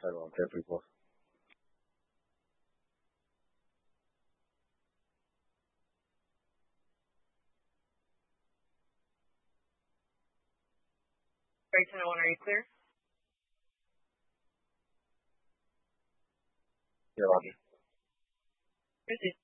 Sorry about that, people. Right, 1001, are you clear? Yeah, Roger. Proceed.